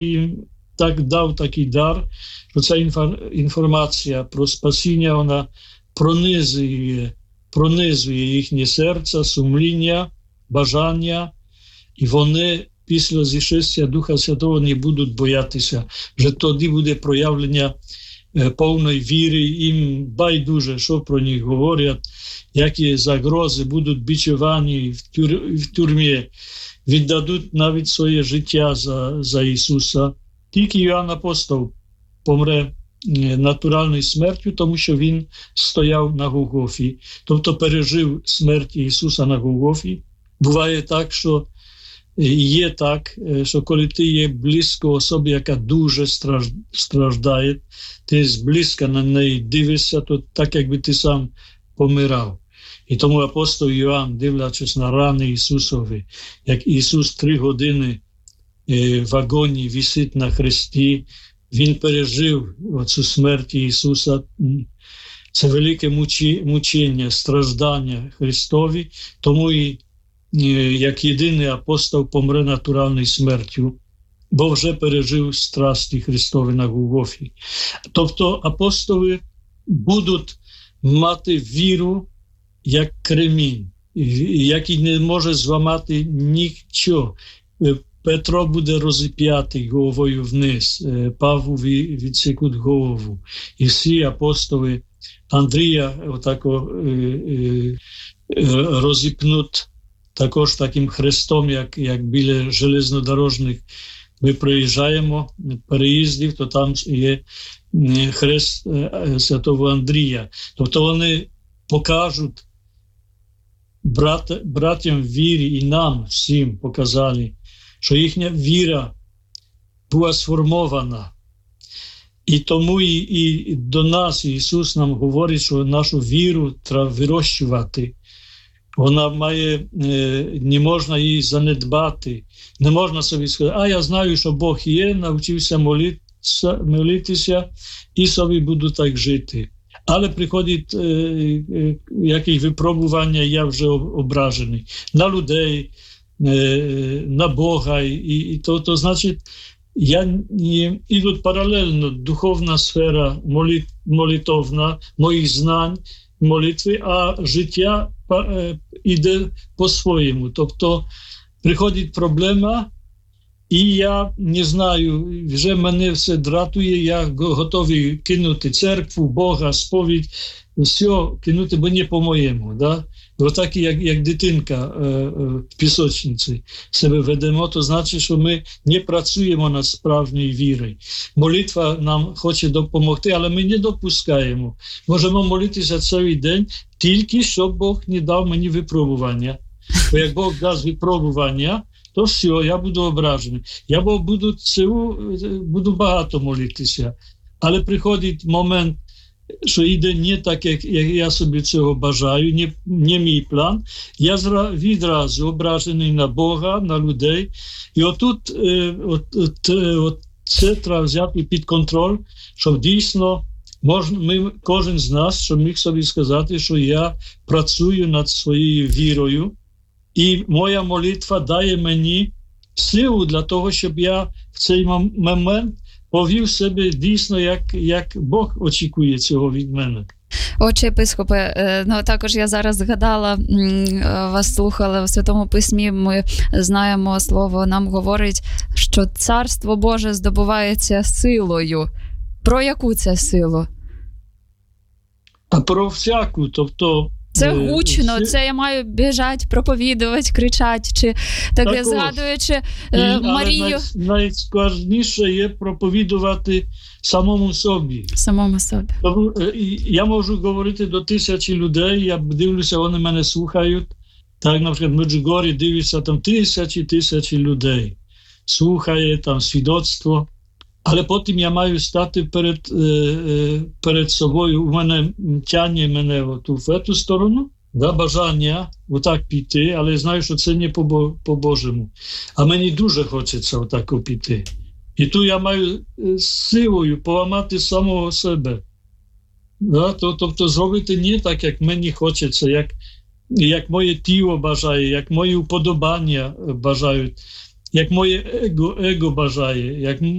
їм так дав такий дар, що ця інформація про спасіння, вона пронизує їхнє серце, сумління, бажання, і вони після зішестя Духа Святого не будуть боятися, що тоді буде проявлення повної віри, їм байдуже, що про них говорять, які загрози, будуть бичувані в тюрмі, віддадуть навіть своє життя за Ісуса. Тільки Йоанн Апостол помре натуральною смертю, тому що він стояв на Голгофі, тобто пережив смерть Ісуса на Голгофі. Буває так, що є так, що коли ти є близько особи, яка дуже страждає, ти зблизька на неї дивишся, то так, якби ти сам помирав. І тому апостол Йоанн, дивлячись на рани Ісусові, як Ісус 3 години в агонії висить на хресті, він пережив оцю смерть Ісуса. Це велике мучення, страждання Христові, тому і як єдиний апостол помре натуральною смертю, бо вже пережив страсті Христові на Голгофі. Тобто апостоли будуть мати віру як кремінь, який не може зламати нічого. Петро буде розіп'ятий головою вниз, Павлові відсікуть голову. І всі апостоли Андрія отако розіпнуть також таким хрестом, як біля железнодорожних. Ми приїжджаємо переїздів, то там є хрест святого Андрія. Тобто вони покажуть братям вірі і нам всім показали, що їхня віра була сформована. І тому і до нас Ісус нам говорить, що нашу віру треба вирощувати. Вона має, не можна її занедбати. Не можна собі сказати, я знаю, що Бог є, навчився молитися і собі буду так жити. Але приходить якесь випробування, я вже ображений на людей, на Бога. І то значить, ідуть паралельно духовна сфера молитовна, моїх знань, молитви, а життя іде по-своєму. Тобто приходить проблема, і я не знаю, вже мене все дратує, я готовий кинути церкву, Бога, сповідь, все кинути, бо не по-моєму. Да? Отак, як дитинка в пісочниці себе ведемо, то значить, що ми не працюємо над справжньою вірою. Молитва нам хоче допомогти, але ми не допускаємо. Можемо молитися цілий день, тільки щоб Бог не дав мені випробування. Бо як Бог дасть випробування, то все, я буду ображений. Я буду багато молитися. Але приходить момент, що йде не так, як я собі цього бажаю, не мій план. Я відразу ображений на Бога, на людей. І отут це треба взяти під контроль, щоб дійсно кожен з нас, щоб міг собі сказати, що я працюю над своєю вірою, і моя молитва дає мені силу для того, щоб я в цей момент повів себе дійсно, як Бог очікує цього від мене. Отче єпископе, також я зараз згадала, вас слухала в Святому Письмі, ми знаємо, Слово нам говорить, що Царство Боже здобувається силою. Про яку це силу? А про всяку, тобто... Це гучно, це я маю біжать, проповідувати, кричати, чи так я згадуючи Марію. Найскладніше є проповідувати самому собі. Самому собі. Тому я можу говорити до 1000 людей, я дивлюся, вони мене слухають. Так, наприклад, в Меджугорі дивляться там тисячі людей. Слухає там свідоцтво. Але потім я маю стати перед собою, у мене тягне мене в цю сторону, бажання отак піти, але знаю, що це не по-божому. А мені дуже хочеться отак піти. І тут я маю силою поламати самого себе. Тобто зробити не так, як мені хочеться, як моє тіло бажає, як мої уподобання бажають. як моє его бажає, як